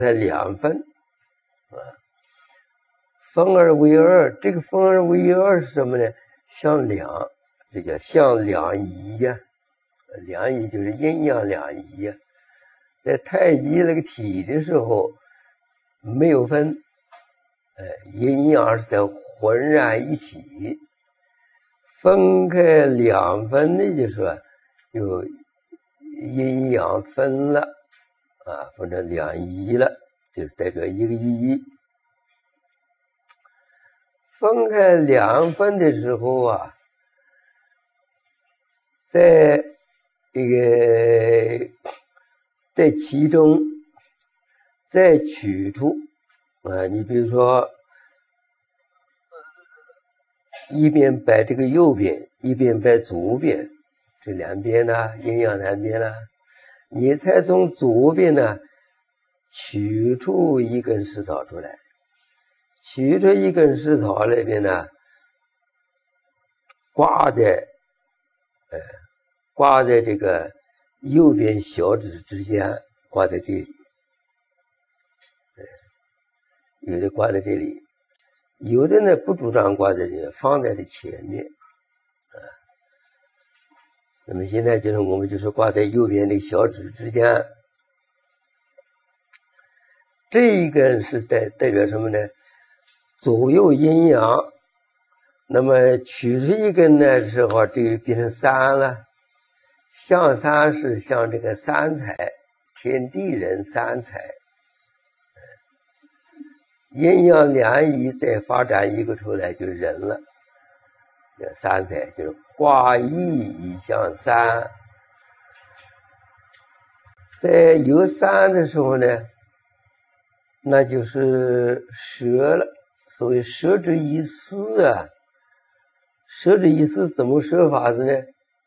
才2分啊，分而为二。这个分而为二是什么呢？相两，这叫相两仪呀。两仪就是阴阳两仪呀。在太极那个体的时候没有分，阴阳是在浑然一体。分开2分的就是说有阴阳分了啊，分成2仪了，就是代表一个仪。分开2分的时候啊，在这个在其中再取出啊，你比如说一边摆这个右边，一边摆左边，这2边呢，阴阳2边呢，你才从左边呢取出一根石草出来，取出一根石草那边呢，挂在这个右边小指之间，挂在这里，有的挂在这里。有的呢不主张挂在这里，放在这前面啊。那么现在就是我们就是挂在右边那个小指之间，这一根是代表什么呢？左右阴阳。那么取出一根的时候，这个变成3了。象3是像这个三才，天地人三才。阴阳2仪再发展一个出来就是人了，这3才就是卦意以象3。在有3的时候呢，那就是蛇了。所谓蛇之以思啊，蛇之以思怎么蛇法子呢？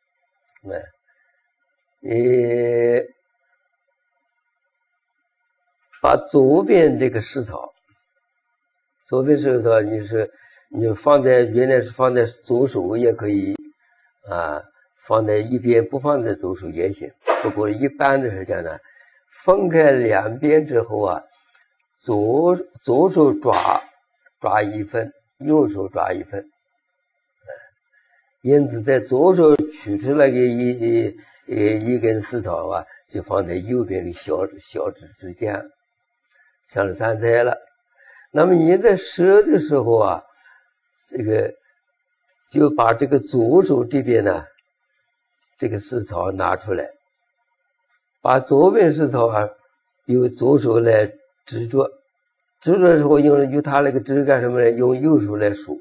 把左边这个石草，左边石草你放在原来是放在左手也可以啊，放在一边不放在左手也行。不过一般的是讲呢，分开2边之后啊，左手抓1分，右手抓1分。因此在左手取出来一根石草啊，就放在右边的小指之间，像是3才了。那么你在折的时候啊，这个就把这个左手这边呢，这个石草拿出来，把左边石草啊，由左手来执着的时候用它那个指干什么呢？用右手来数，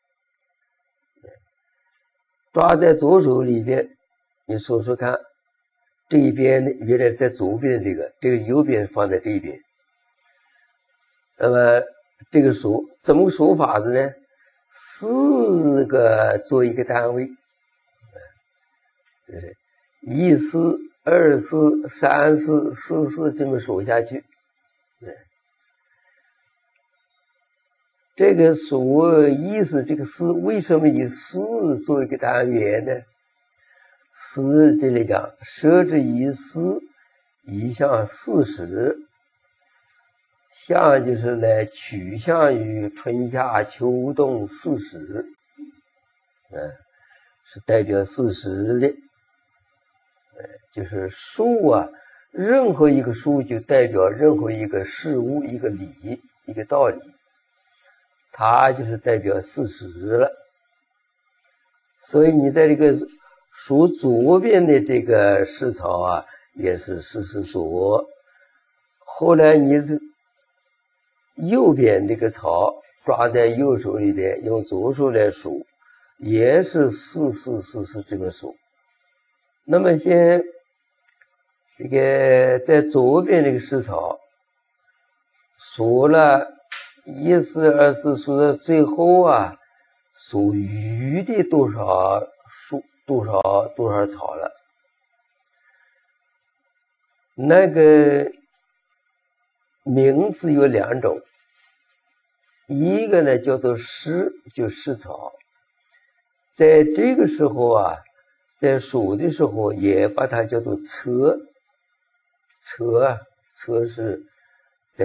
抓在左手里边，你数数看，这一边原来在左边这个右边放在这一边。那么这个数怎么数法子呢？4个做一个单位，1丝、2丝、3丝、4丝这么数下去。这个数意思，这个丝为什么以丝做一个单元呢？丝这里讲，蛇之以丝，以象40，象就是来取向于春夏秋冬40，是代表40的，就是数啊，任何一个数就代表任何一个事物、一个理、一个道理。它就是代表40了，所以你在这个数左边的这个石草啊，也是40所。后来你右边这个草抓在右手里边，用左手来数，也是44这么数。那么先这个在左边这个石草数了1丝、2丝，数到最后啊，数余的多少草了。那个名字有2种，一个呢叫做石，就石草。在这个时候啊，在数的时候也把它叫做册是